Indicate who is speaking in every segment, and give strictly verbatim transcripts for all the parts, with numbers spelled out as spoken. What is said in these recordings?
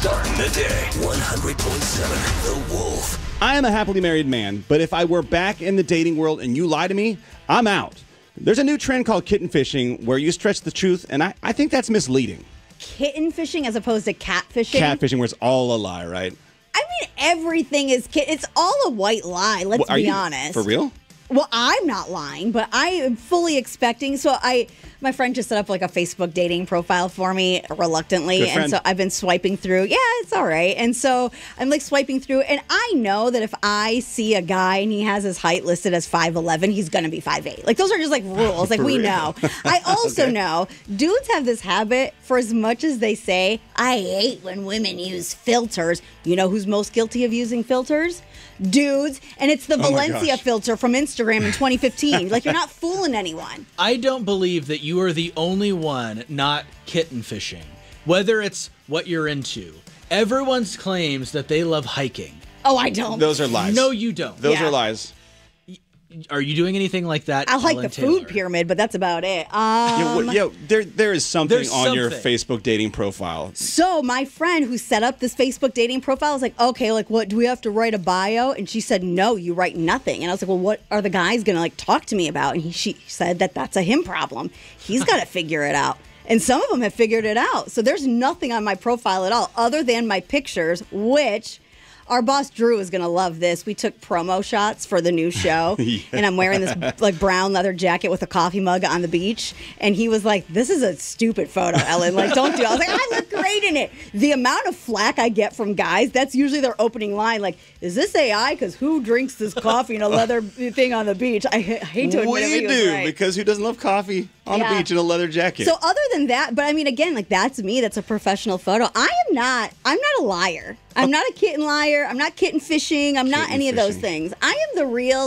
Speaker 1: Starting the day. one hundred point seven The Wolf.
Speaker 2: I am a happily married man, but if I were back in the dating world and you lie to me, I'm out. There's a new trend called kitten fishing where you stretch the truth, and I, I think that's misleading.
Speaker 3: Kitten fishing as opposed to cat fishing?
Speaker 2: Cat fishing where it's all a lie, right?
Speaker 3: I mean, everything is kid. It's all a white lie, let's
Speaker 2: Well, are
Speaker 3: be
Speaker 2: you-
Speaker 3: honest.
Speaker 2: For real?
Speaker 3: Well, I'm not lying, but I am fully expecting. So I, my friend just set up like a Facebook dating profile for me reluctantly.
Speaker 2: Good
Speaker 3: And
Speaker 2: friend.
Speaker 3: so I've been swiping through. Yeah, it's all right. And so I'm like swiping through. And I know that if I see a guy and he has his height listed as five eleven, he's going to be five eight. Like those are just like rules. Like
Speaker 2: For
Speaker 3: we
Speaker 2: real?
Speaker 3: know. I also
Speaker 2: Okay.
Speaker 3: know dudes have this habit for as much as they say, I hate when women use filters. You know who's most guilty of using filters? Dudes. And it's the
Speaker 2: Oh my
Speaker 3: Valencia
Speaker 2: gosh.
Speaker 3: filter from Instagram in twenty fifteen. Like, you're not fooling anyone.
Speaker 4: I don't believe that you are the only one not kitten fishing. Whether it's what you're into, everyone claims that they love hiking.
Speaker 3: Oh, I don't.
Speaker 2: Those are lies.
Speaker 4: No, you don't.
Speaker 2: Those
Speaker 3: Yeah.
Speaker 2: are lies.
Speaker 4: Are you doing anything like that?
Speaker 3: I like
Speaker 4: Ellen
Speaker 3: the
Speaker 4: Taylor?
Speaker 3: food pyramid, but that's about it.
Speaker 2: Yeah,
Speaker 3: Um,
Speaker 2: well, yeah, there, there is something
Speaker 4: There's
Speaker 2: on your
Speaker 4: something.
Speaker 2: Facebook dating profile.
Speaker 3: So my friend who set up this Facebook dating profile was like, okay, like what, do we have to write a bio? And she said, no, you write nothing. And I was like, well, what are the guys going to like talk to me about? And he, she said that that's a him problem. He's got to figure it out. And some of them have figured it out. So there's nothing on my profile at all other than my pictures, which our boss Drew is going to love this. We took promo shots for the new show,
Speaker 2: Yeah.
Speaker 3: and I'm wearing this like brown leather jacket with a coffee mug on the beach. And he was like, "This is a stupid photo, Ellen. Like, don't do it." I was like, "I look great in it." The amount of flack I get from guys, that's usually their opening line. Like, "Is this A I? Because who drinks this coffee in a leather thing on the beach?" I, h- hate to admit
Speaker 2: What do
Speaker 3: it,
Speaker 2: you
Speaker 3: but he was
Speaker 2: do?
Speaker 3: right.
Speaker 2: Because who doesn't love coffee on
Speaker 3: Yeah.
Speaker 2: a beach in a leather jacket?
Speaker 3: So other than that, but I mean, again, like that's me. That's a professional photo. I am not. I'm not a liar. I'm not a kitten liar. I'm not kitten fishing. I'm not
Speaker 2: Kitten
Speaker 3: any of those
Speaker 2: fishing.
Speaker 3: things. I am the real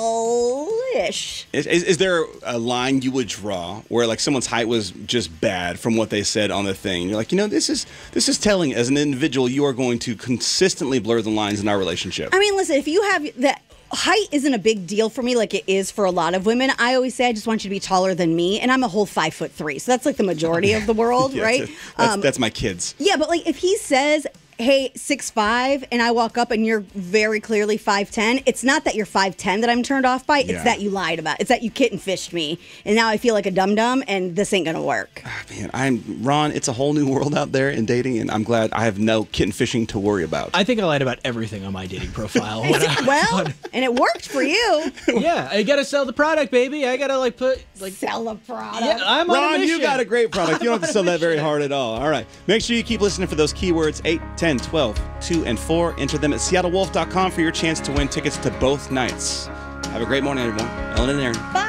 Speaker 3: deal-ish.
Speaker 2: Is, is, is there a line you would draw where like someone's height was just bad from what they said on the thing? You're like, you know, this is this is telling. As an individual, you are going to consistently blur the lines in our relationship.
Speaker 3: I mean, listen, if you have that. Height isn't a big deal for me like it is for a lot of women. I always say I just want you to be taller than me, and I'm a whole five foot three. So that's like the majority of the world,
Speaker 2: Yeah,
Speaker 3: right?
Speaker 2: That's,
Speaker 3: Um,
Speaker 2: that's my kids.
Speaker 3: Yeah, but like if he says, hey, six five, and I walk up and you're very clearly five ten, it's not that you're five ten that I'm turned off by. It's
Speaker 2: Yeah.
Speaker 3: that you lied about. It's that you kitten fished me. And now I feel like a dum-dum, and this ain't going to work.
Speaker 2: Ah, man, I'm Ron. It's a whole new world out there in dating, and I'm glad I have no kitten fishing to worry about.
Speaker 4: I think I lied about everything on my dating profile. When I-
Speaker 3: Well, and it worked for you.
Speaker 4: yeah, I gotta sell the product, baby. I gotta like put like.
Speaker 3: Sell the product.
Speaker 4: Yeah, I'm on a
Speaker 2: Ron, you
Speaker 4: mission.
Speaker 2: got a great product. You don't have to
Speaker 4: I'm
Speaker 2: sell
Speaker 4: on a
Speaker 2: that very
Speaker 4: mission.
Speaker 2: hard at all. All right. Make sure you keep listening for those keywords eight, ten, twelve, two, and four. Enter them at seattle wolf dot com for your chance to win tickets to both nights. Have a great morning, everyone. Ellen and Aaron.
Speaker 3: Bye.